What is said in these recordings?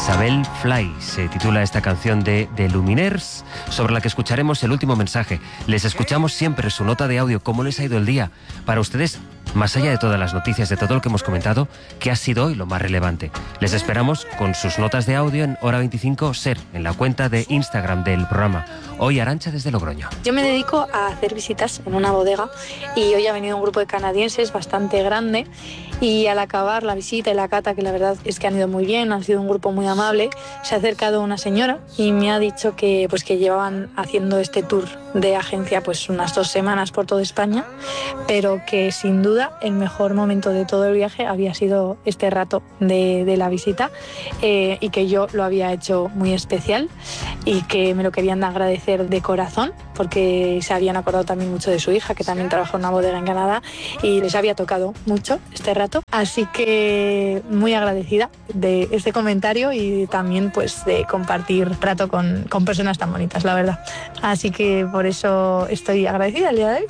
Isabel Fly se titula esta canción de Lumineers, sobre la que escucharemos el último mensaje. Les escuchamos siempre su nota de audio, cómo les ha ido el día. Para ustedes, más allá de todas las noticias, de todo lo que hemos comentado, ¿qué ha sido hoy lo más relevante? Les esperamos con sus notas de audio en Hora 25 SER, en la cuenta de Instagram del programa. Hoy Arantxa desde Logroño. Yo me dedico a hacer visitas en una bodega y hoy ha venido un grupo de canadienses bastante grande y al acabar la visita y la cata, que la verdad es que han ido muy bien, han sido un grupo muy amable, se ha acercado una señora y me ha dicho que llevaban haciendo este tour de agencia pues unas 2 semanas por toda España, pero que sin duda el mejor momento de todo el viaje había sido este rato de la visita y que yo lo había hecho muy especial y que me lo querían agradecer de corazón porque se habían acordado también mucho de su hija, que también trabaja en una bodega en Canadá, y les había tocado mucho este rato. Así que muy agradecida de este comentario y también pues de compartir rato con personas tan bonitas, la verdad. Así que por eso estoy agradecida el día de hoy.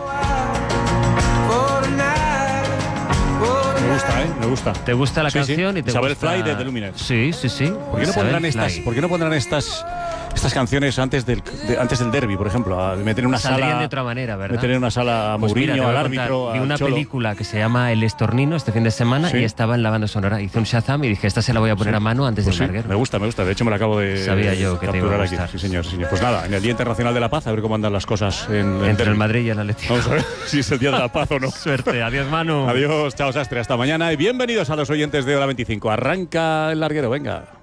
Me gusta, me gusta. ¿Te gusta la canción? Sí. Y te Isabel gusta... Fly de Lumineers. Sí. ¿Por qué no pondrán estas canciones antes del derbi, por ejemplo? Meter en una Saldrían sala de otra manera, ¿verdad? Meter en una sala a Pues Mourinho, mira, al árbitro, vi al una Cholo. película que se llama El Estornino este fin de semana y estaba en la banda sonora. Hice un Shazam y dije, esta se la voy a poner a mano antes Pues de un larguero. Me gusta. De hecho, me la acabo de Sabía yo que te iba a capturar gustar. aquí. Sí, señor. Pues nada, en el Día Internacional de la Paz, a ver cómo andan las cosas entre el Madrid y el Atlético. Vamos a ver si es el Día de la Paz o no. Suerte. Adiós, Manu. Adiós, chao, Sastre. Hasta mañana y bienvenidos a los oyentes de Hora 25. Arranca el larguero, venga.